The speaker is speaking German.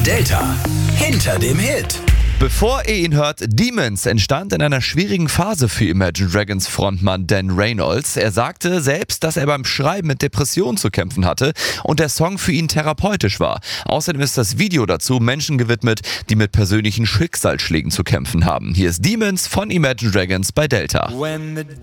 Delta hinter dem Hit. Bevor ihr ihn hört, Demons entstand in einer schwierigen Phase für Imagine Dragons Frontmann Dan Reynolds. Er sagte selbst, dass er beim Schreiben mit Depressionen zu kämpfen hatte und der Song für ihn therapeutisch war. Außerdem ist das Video dazu Menschen gewidmet, die mit persönlichen Schicksalsschlägen zu kämpfen haben. Hier ist Demons von Imagine Dragons bei Delta.